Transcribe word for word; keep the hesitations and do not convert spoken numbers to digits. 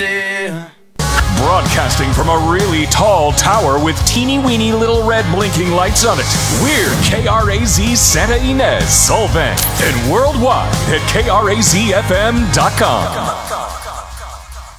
crazy. Broadcasting from a really tall tower with teeny weeny little red blinking lights on it, we're K R A Z Santa Ynez, Solvang, and worldwide at K R A Z F M dot com.